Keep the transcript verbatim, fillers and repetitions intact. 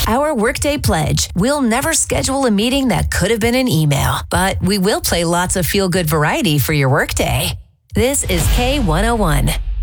Our Workday Pledge. We'll never schedule a meeting that could have been an email, but we will play lots of feel-good variety for your workday. This is K one oh one.